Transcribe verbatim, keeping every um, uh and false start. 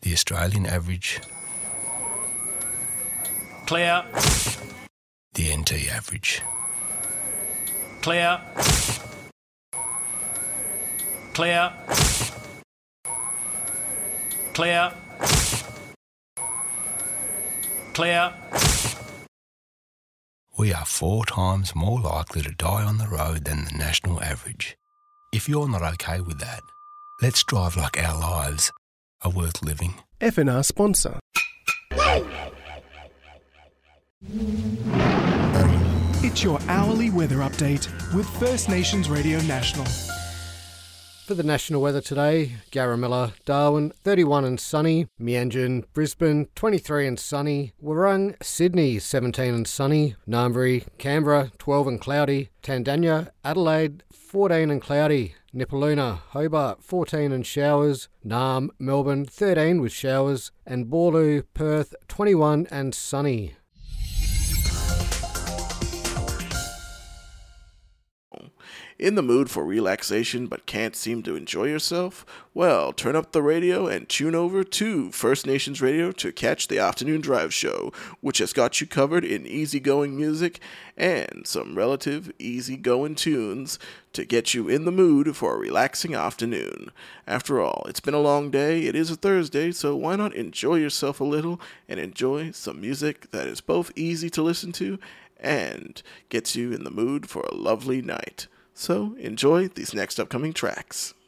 The Australian average. Clear. The N T average. Clear. Clear. Clear. Clear. We are four times more likely to die on the road than the national average. If you're not okay with that, let's drive like our lives are worth living. F N R sponsor. It's your hourly weather update with First Nations Radio National. For the national weather today, Garamilla, Darwin, thirty-one and sunny, Meanjin, Brisbane, twenty-three and sunny, Warrung, Sydney, seventeen and sunny, Ngambri, Canberra, twelve and cloudy, Tandanya, Adelaide, fourteen and cloudy, Nipaluna, Hobart, fourteen and showers, Naarm, Melbourne, thirteen with showers, and Boorloo, Perth, twenty-one and sunny. In the mood for relaxation but can't seem to enjoy yourself? Well, turn up the radio and tune over to First Nations Radio to catch the Afternoon Drive Show, which has got you covered in easygoing music and some relative easygoing tunes to get you in the mood for a relaxing afternoon. After all, it's been a long day, it is a Thursday, so why not enjoy yourself a little and enjoy some music that is both easy to listen to and gets you in the mood for a lovely night. So enjoy these next upcoming tracks.